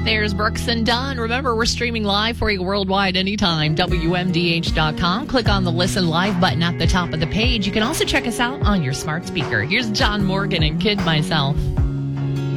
There's Brooks and Dunn. Remember, we're streaming live for you worldwide anytime. WMDH.com. Click on the Listen Live button at the top of the page. You can also check us out on your smart speaker. Here's John Morgan and Kid Myself.